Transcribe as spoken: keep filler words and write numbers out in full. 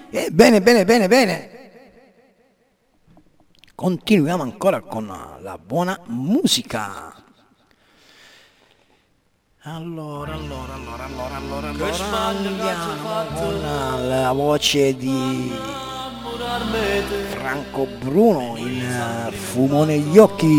E bene, bene, bene, bene. Continuiamo ancora con la buona musica. Allora, allora, allora, allora, allora, allora, andiamo con la voce di Franco Bruno in Fumo negli occhi.